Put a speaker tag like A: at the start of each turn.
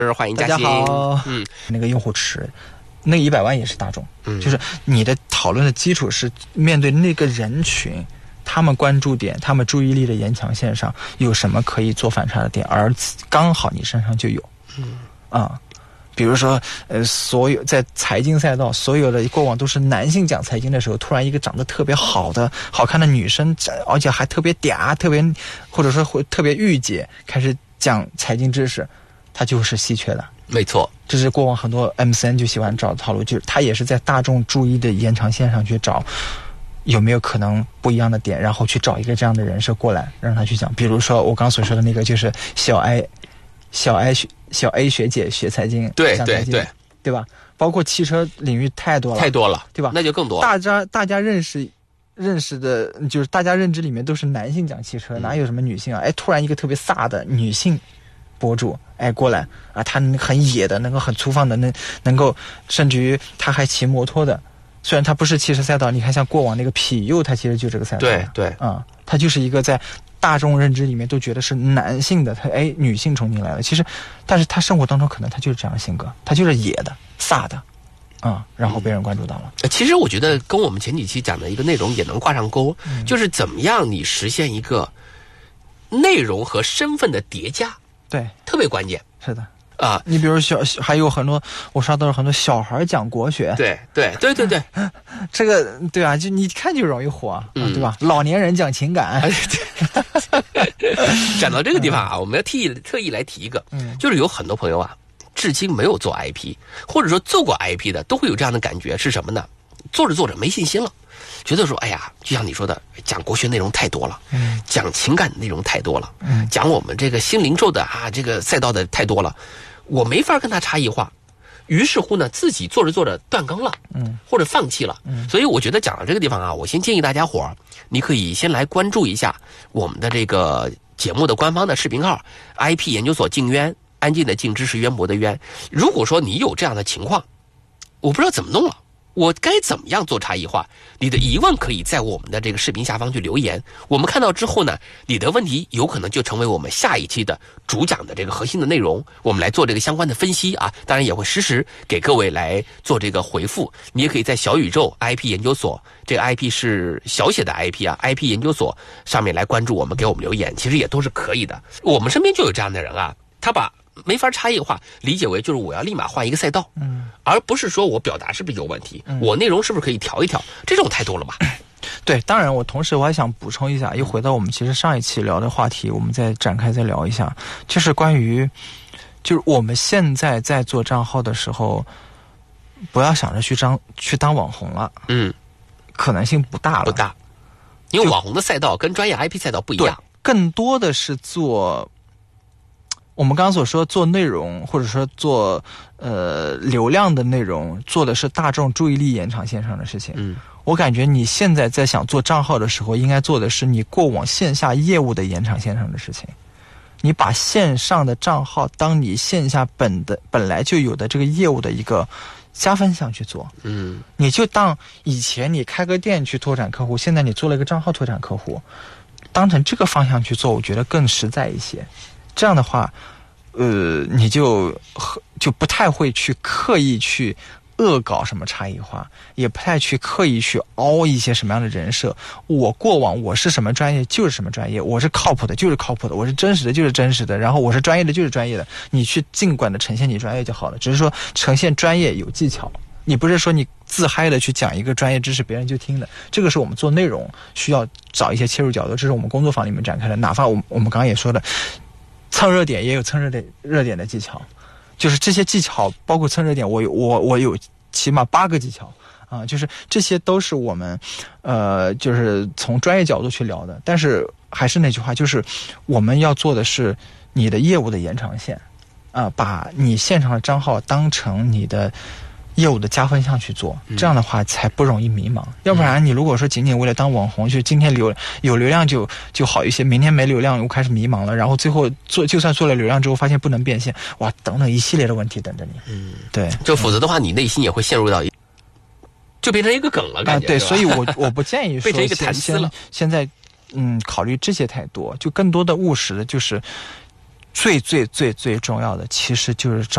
A: 欢迎嘉欣。
B: 大家好。那个用户池，那个100万也是大众，就是你的讨论的基础是面对那个人群，他们关注点、他们注意力的延长线上有什么可以做反差的点，而刚好你身上就有。比如说，所有在财经赛道，所有的过往都是男性讲财经的时候，突然一个长得特别好看的女生，而且还特别嗲、特别或者说会特别御姐，开始讲财经知识，它就是稀缺的。
A: 没错，
B: 这是过往很多 MCN 就喜欢找的套路，就是他也是在大众注意的延长线上去找有没有可能不一样的点，然后去找一个这样的人设过来让他去讲。比如说我刚所说的那个，就是小 A 学姐学财经，
A: 对
B: 吧？包括汽车领域太多了，对吧？
A: 那就更多了。
B: 大家认识的，就是大家认知里面都是男性讲汽车，哪有什么女性啊？突然一个特别飒的女性博主过来啊，她很野的，能够很粗放的，能够甚至于她还骑摩托的。虽然她不是汽车赛道，你看像过往那个痞佑，她其实就这个赛道。
A: 对
B: 她就是一个在大众认知里面都觉得是男性的，女性冲进来了。其实，但是她生活当中可能她就是这样的性格，她就是野的、飒的，然后被人关注到了。
A: 其实我觉得跟我们前几期讲的一个内容也能挂上钩，就是怎么样你实现一个内容和身份的叠加，
B: 对，
A: 特别关键。
B: 是的。你比如还有很多，我刷到了很多小孩讲国学，
A: 对，
B: 这个对啊，就你看就容易火，对吧？老年人讲情感。
A: 讲到这个地方啊，我们要特意来提一个，就是有很多朋友啊，至今没有做 IP， 或者说做过 IP 的，都会有这样的感觉，是什么呢？做着没信心了。觉得说，哎呀，就像你说的，讲国学内容太多了，讲情感内容太多了，讲我们这个新零售的这个赛道的太多了，我没法跟他差异化。于是乎呢，自己做着断更了，或者放弃了。所以我觉得讲到这个地方啊，我先建议大家伙儿，你可以先来关注一下我们的这个节目的官方的视频号 IP 研究所静渊，安静的静，知识渊博的渊。如果说你有这样的情况，我不知道怎么弄了，我该怎么样做差异化？你的疑问可以在我们的这个视频下方去留言，我们看到之后呢，你的问题有可能就成为我们下一期的主讲的这个核心的内容，我们来做这个相关的分析啊，当然也会实时给各位来做这个回复。你也可以在小宇宙 IP 研究所，这个 IP 是小写的 IP 啊 ，IP 研究所上面来关注我们，给我们留言，其实也都是可以的。我们身边就有这样的人啊，他把没法差异化理解为就是我要立马换一个赛道，而不是说我表达是不是有问题，我内容是不是可以调一调，这种太多了吧？
B: 对，当然我同时我还想补充一下，又回到我们其实上一期聊的话题，我们再展开再聊一下，就是关于就是我们现在在做账号的时候，不要想着去当网红了，可能性不大，
A: 因为网红的赛道跟专业 IP 赛道不一样，
B: 更多的是做我们刚刚所说做内容，或者说做流量的内容，做的是大众注意力延长线上的事情。我感觉你现在在想做账号的时候，应该做的是你过往线下业务的延长线上的事情。你把线上的账号当你线下本来就有的这个业务的一个加分项去做。你就当以前你开个店去拓展客户，现在你做了一个账号拓展客户，当成这个方向去做，我觉得更实在一些。这样的话，你就不太会去刻意去恶搞什么差异化，也不太去刻意去凹一些什么样的人设。我过往我是什么专业就是什么专业，我是靠谱的就是靠谱的，我是真实的就是真实的，然后我是专业的就是专业的，你去尽管的呈现你专业就好了。只是说呈现专业有技巧，你不是说你自嗨的去讲一个专业知识别人就听的。这个是我们做内容需要找一些切入角度，这是我们工作坊里面展开的。哪怕我们刚刚也说的，蹭热点也有蹭热点的技巧，就是这些技巧包括蹭热点，我有起码8个技巧啊，就是这些都是我们就是从专业角度去聊的。但是还是那句话，就是我们要做的是你的业务的延长线啊，把你线上的账号当成你的业务的加分项去做，这样的话才不容易迷茫。要不然你如果说仅仅为了当网红，就今天有流量就好一些，明天没流量又开始迷茫了，然后最后就算做了流量之后发现不能变现，哇，等等一系列的问题等着你。对，
A: 就否则的话你内心也会陷入到就变成一个梗了感觉。
B: 对，所以我不建议说
A: 变成一个谈资了。
B: 现在考虑这些太多，就更多的务实的就是最重要的其实就是找